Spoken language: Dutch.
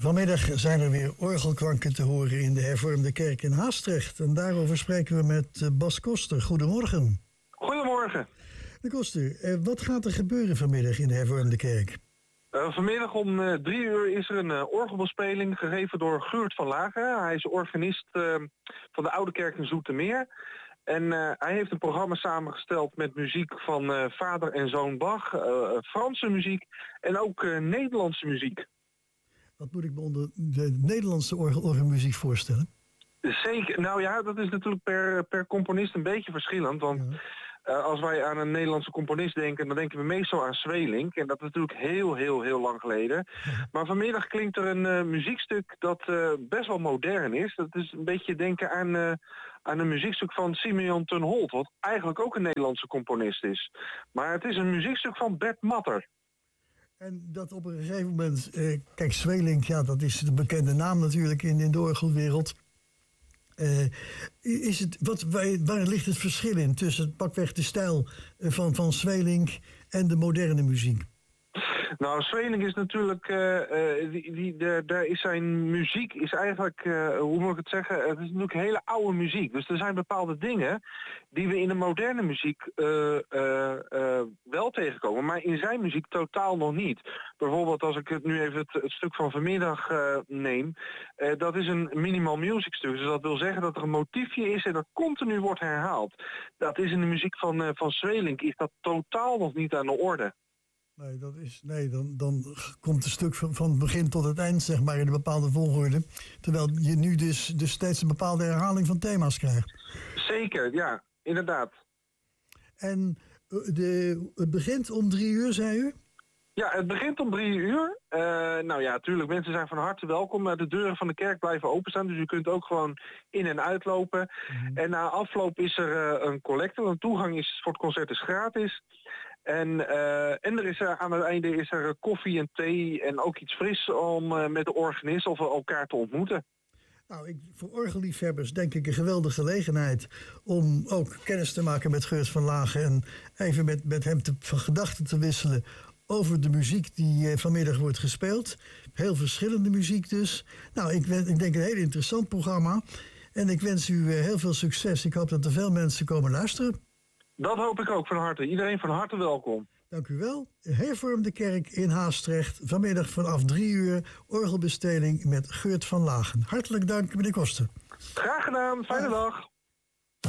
Vanmiddag zijn er weer orgelklanken te horen in de hervormde kerk in Haastrecht. En daarover spreken we met Bas Koster. Goedemorgen. Goedemorgen. De Koster, wat gaat er gebeuren vanmiddag in de hervormde kerk? Vanmiddag om 3 uur is er een orgelbespeling gegeven door Geurt van Lagen. Hij is organist van de Oude Kerk in Zoetermeer. En hij heeft een programma samengesteld met muziek van vader en zoon Bach, Franse muziek en ook Nederlandse muziek. Wat moet ik me onder de Nederlandse orgelmuziek voorstellen? Zeker. Nou ja, dat is natuurlijk per componist een beetje verschillend. Want als wij aan een Nederlandse componist denken, dan denken we meestal aan Sweelinck. En dat is natuurlijk heel lang geleden. Maar vanmiddag klinkt er een muziekstuk dat best wel modern is. Dat is een beetje denken aan een muziekstuk van Simeon ten Holt. Wat eigenlijk ook een Nederlandse componist is. Maar het is een muziekstuk van Bert Matter. En dat op een gegeven moment... kijk, Sweelinck, ja, dat is de bekende naam natuurlijk in de orgelwereld. Waar ligt het verschil in tussen pakweg de stijl van Sweelinck en de moderne muziek? Nou, Sweelinck is natuurlijk, daar is zijn muziek is eigenlijk, hoe moet ik het zeggen, het is natuurlijk hele oude muziek. Dus er zijn bepaalde dingen die we in de moderne muziek wel tegenkomen, maar in zijn muziek totaal nog niet. Bijvoorbeeld als ik het nu even het stuk van vanmiddag neem, dat is een minimal music stuk. Dus dat wil zeggen dat er een motiefje is en dat continu wordt herhaald. Dat is in de muziek van Sweelinck is dat totaal nog niet aan de orde. Dan komt het stuk van het begin tot het eind, zeg maar, in een bepaalde volgorde. Terwijl je nu dus steeds een bepaalde herhaling van thema's krijgt. Zeker, ja, inderdaad. En het begint om 3 uur, zei u? Ja, het begint om 3 uur. Nou ja, tuurlijk, mensen zijn van harte welkom. De deuren van de kerk blijven openstaan, dus u kunt ook gewoon in- en uitlopen. En na afloop is er een collecte, want toegang voor het concert is gratis. En er is aan het einde is er koffie en thee en ook iets fris om met de organist of elkaar te ontmoeten. Nou, voor orgelliefhebbers denk ik een geweldige gelegenheid om ook kennis te maken met Geurt van Lagen en even met hem van gedachten te wisselen over de muziek die vanmiddag wordt gespeeld. Heel verschillende muziek dus. Nou, ik denk een heel interessant programma. En ik wens u heel veel succes. Ik hoop dat er veel mensen komen luisteren. Dat hoop ik ook van harte. Iedereen van harte welkom. Dank u wel. Hervormde kerk in Haastrecht. Vanmiddag vanaf 3 uur orgelbestelling met Geurt van Lagen. Hartelijk dank, meneer Koster. Graag gedaan. Fijne dag.